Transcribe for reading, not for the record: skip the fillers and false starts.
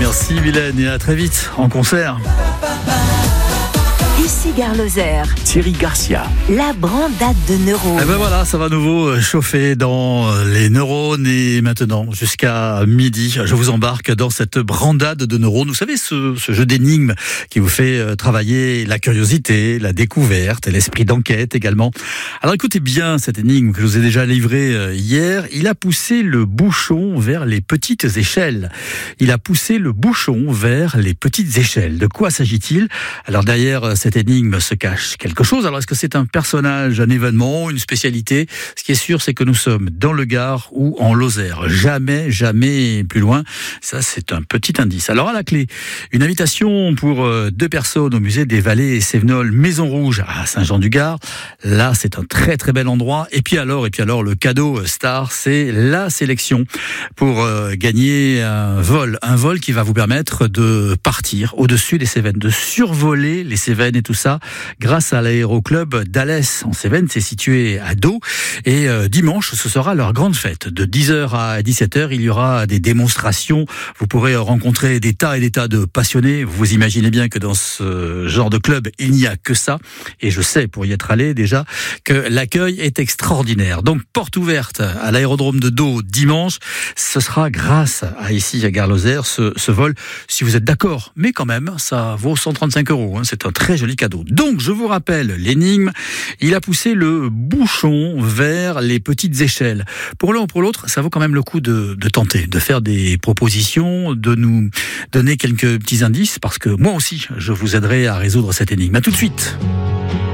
Merci Mylène et à très vite en concert. Ici Gare Lozère, Thierry Garcia. la brandade de neurones. Et ben voilà, ça va à nouveau chauffer dans les neurones et maintenant jusqu'à midi, je vous embarque dans cette brandade de neurones. Vous savez, ce jeu d'énigmes qui vous fait travailler la curiosité, la découverte et l'esprit d'enquête également. Alors écoutez bien cette énigme que je vous ai déjà livrée hier. Il a poussé le bouchon vers les petites échelles. Il a poussé le bouchon vers les petites échelles. De quoi s'agit-il? Alors derrière cette énigme se cache quelque chose. Alors est-ce que c'est un personnage, un événement, une spécialité? Ce qui est sûr, c'est que nous sommes dans le Gard ou en Lozère. Jamais plus loin. Ça, c'est un petit indice. Alors à la clé, une invitation pour 2 personnes au musée des Vallées et Cévenol Maison Rouge à Saint-Jean-du-Gard. Là, c'est un très bel endroit. Et puis alors, le cadeau star, c'est la sélection pour gagner un vol qui va vous permettre de partir au-dessus des Cévennes, de survoler les Cévennes et tout ça grâce à l'aéroclub d'Alès en Cévennes. C'est situé à Do. Et dimanche, ce sera leur grande fête. De 10h à 17h, il y aura des démonstrations. Vous pourrez rencontrer des tas et des tas de passionnés. Vous imaginez bien que dans ce genre de club, il n'y a que ça. Et je sais, pour y être allé déjà, que l'accueil est extraordinaire. Donc, porte ouverte à l'aérodrome de Do dimanche. Ce sera grâce à ici, à Gare Lozère, ce vol. Si vous êtes d'accord, mais quand même, ça vaut 135 €. C'est un très joli cadeau. Donc, je vous rappelle l'énigme. Il a poussé le bouchon vers les petites échelles. Pour l'un ou pour l'autre, ça vaut quand même le coup de tenter, de faire des propositions, de nous donner quelques petits indices, parce que moi aussi, je vous aiderai à résoudre cette énigme. À tout de suite.